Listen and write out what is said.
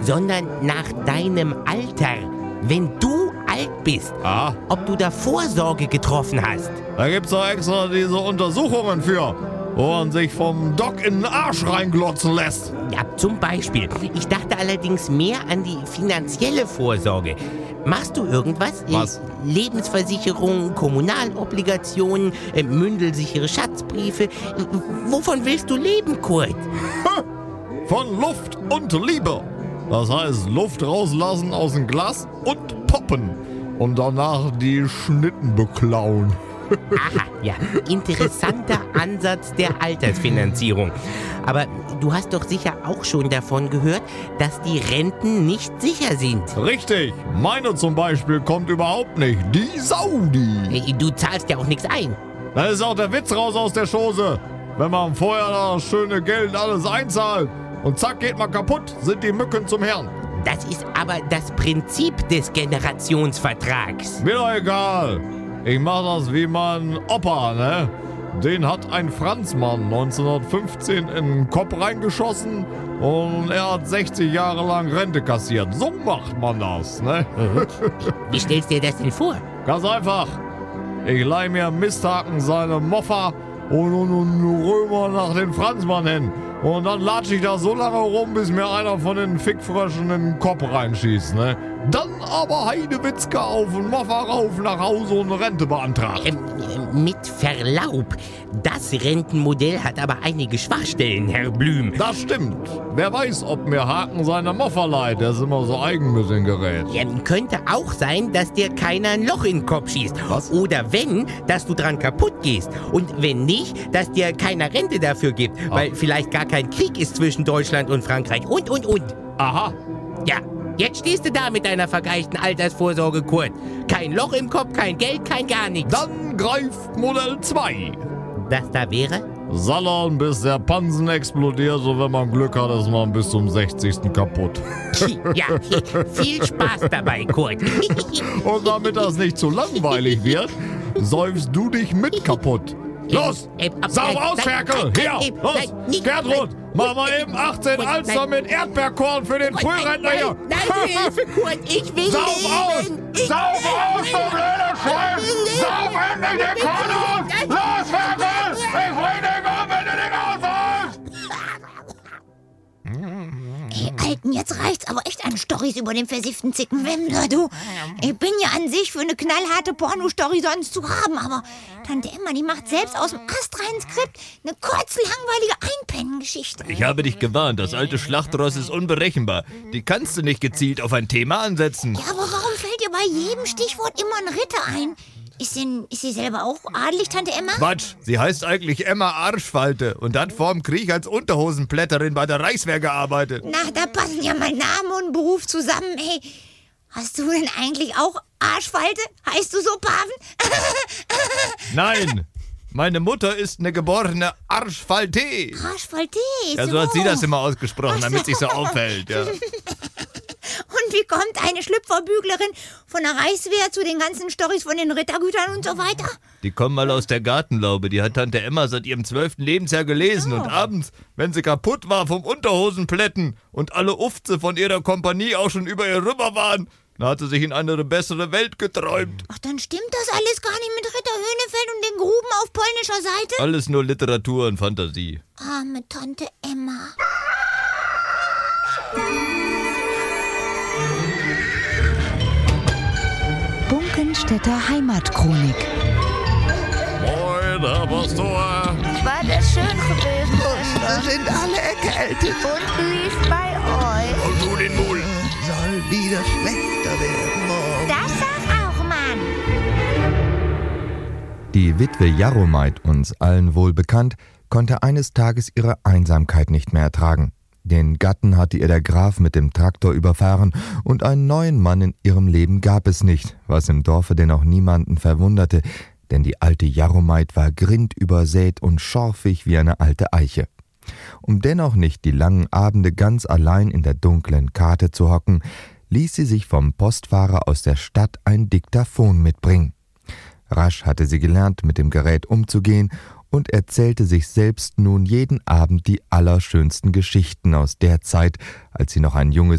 sondern nach deinem Alter. Wenn du alt bist, ob du da Vorsorge getroffen hast. Da gibt's doch extra diese Untersuchungen für, wo man sich vom Doc in den Arsch reinglotzen lässt. Ja, zum Beispiel. Ich dachte allerdings mehr an die finanzielle Vorsorge. Machst du irgendwas? Was? Lebensversicherung, Kommunalobligationen, mündelsichere Schatzbriefe. Wovon willst du leben, Kurt? Von Luft und Liebe. Das heißt, Luft rauslassen aus dem Glas und poppen. Und danach die Schnitten beklauen. Aha, ja, interessanter Ansatz der Altersfinanzierung. Aber du hast doch sicher auch schon davon gehört, dass die Renten nicht sicher sind. Richtig, meine zum Beispiel kommt überhaupt nicht. Die Saudi. Du zahlst ja auch nichts ein. Da ist auch der Witz raus aus der Chose. Wenn man vorher das schöne Geld alles einzahlt und zack geht man kaputt, sind die Mücken zum Herrn. Das ist aber das Prinzip des Generationsvertrags. Mir doch egal. Ich mach das wie mein Opa, ne? Den hat ein Franzmann 1915 in den Kopf reingeschossen und er hat 60 Jahre lang Rente kassiert. So macht man das, ne? Wie stellst du dir das denn vor? Ganz einfach. Ich leih mir Misthaken seine Moffa und Römer nach den Franzmann hin. Und dann latsche ich da so lange rum, bis mir einer von den Fickfröschen in den Kopf reinschießt, ne? Dann aber Heidewitzka auf und Moffa rauf nach Hause und Rente beantragt. Mit Verlaub, das Rentenmodell hat aber einige Schwachstellen, Herr Blüm. Das stimmt. Wer weiß, ob mir Haken seine Moffa leiht. Der ist immer so eigen mit dem Gerät. Könnte auch sein, dass dir keiner ein Loch in den Kopf schießt. Was? Oder wenn, dass du dran kaputt gehst. Und wenn nicht, dass dir keiner Rente dafür gibt. Weil vielleicht gar kein Krieg ist zwischen Deutschland und Frankreich. Und. Aha. Ja, jetzt stehst du da mit deiner vergeigten Altersvorsorge, Kurt. Kein Loch im Kopf, kein Geld, kein gar nichts. Dann greift Modell 2. Das da wäre? Sallern, bis der Pansen explodiert. So, wenn man Glück hat, ist man bis zum 60. kaputt. Ja, viel Spaß dabei, Kurt. Und damit das nicht zu langweilig wird, säufst du dich mit kaputt. Los! Sauf aus, Ferkel! Hier! Los! Gertrud! Mach mal eben 18 Alster mit Erdbeerkorn für den Frührentner hier! Nein, Hilfe, Kurt, ich will Sauf aus! leben! Sauf aus, du blöder Schwein! Sauf endlich den Korn aus! Los, Ferkel! Ich bring dich um, wenn du den aussaufst! Ey, Alten, jetzt reicht's aber echt an Storys über den versifften Zickenwemser, du. Ich bin ja an sich für eine knallharte Pornostory sonst zu haben, aber Tante Emma, die macht selbst aus dem astreinen Skript eine kurze, langweilige Einpennengeschichte. Ich habe dich gewarnt, das alte Schlachtross ist unberechenbar. Die kannst du nicht gezielt auf ein Thema ansetzen. Ja, aber warum fällt dir bei jedem Stichwort immer ein Ritter ein? Ist sie selber auch adelig, Tante Emma? Quatsch, sie heißt eigentlich Emma Arschfalte und hat vorm Krieg als Unterhosenplätterin bei der Reichswehr gearbeitet. Na, da passen ja mal Name und Beruf zusammen, ey. Hast du denn eigentlich auch Arschfalte? Heißt du so, Paven? Nein, meine Mutter ist eine geborene Arschfalte. Arschfalte? Ja, so hat sie das immer ausgesprochen, damit sich so auffällt, ja. Und wie kommt eine Schlüpferbüglerin von der Reichswehr zu den ganzen Storys von den Rittergütern und so weiter? Die kommen mal aus der Gartenlaube, die hat Tante Emma seit ihrem 12. Lebensjahr gelesen. Und abends, wenn sie kaputt war vom Unterhosenplätten und alle Ufze von ihrer Kompanie auch schon über ihr rüber waren, da hat sie sich in eine bessere Welt geträumt. Ach, dann stimmt das alles gar nicht mit Ritter Höhnefeld und den Gruben auf polnischer Seite? Alles nur Literatur und Fantasie. Arme Tante Emma. Bunkenstädter Heimatchronik. Moin, Herr Pastor. War das schön gewesen, Wir Schwester? sind alle erkältet. Und wie ist bei euch? Und du den Mul. Soll wieder schlechter werden morgen. Das sag auch, Mann. Die Witwe Jaromait, uns allen wohl bekannt, konnte eines Tages ihre Einsamkeit nicht mehr ertragen. Den Gatten hatte ihr der Graf mit dem Traktor überfahren und einen neuen Mann in ihrem Leben gab es nicht, was im Dorfe denn auch niemanden verwunderte, denn die alte Jaromait war grindübersät und schorfig wie eine alte Eiche. Um dennoch nicht die langen Abende ganz allein in der dunklen Kate zu hocken, ließ sie sich vom Postfahrer aus der Stadt ein Diktaphon mitbringen. Rasch hatte sie gelernt, mit dem Gerät umzugehen und erzählte sich selbst nun jeden Abend die allerschönsten Geschichten aus der Zeit, als sie noch ein junges